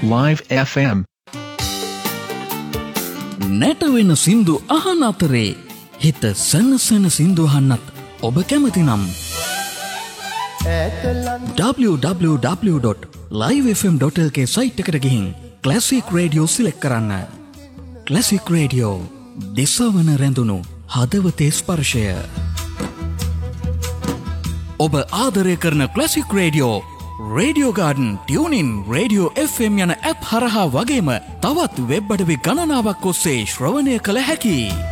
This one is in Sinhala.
Live FM. නැටවෙන සින්දු අහන අතරේ හිත සනසන සින්දු අහන්නත් ඔබ කැමති නම් www.livefm.lk සයිට් එකට ගිහින් ක්ලාසික් රේඩියෝ සිලෙක්ට් කරන්න. ක්ලාසික් රේඩියෝ දිසවන රැඳුණු හදවතේ ස්පර්ශය. ඔබ ආදරය කරන classic radio radio garden, tuning, radio FM යන ඇප් හරහා වගේම තවත් වෙබ් අඩවි ගණනාවක් ඔස්සේ ශ්‍රවණය කළ හැකියි.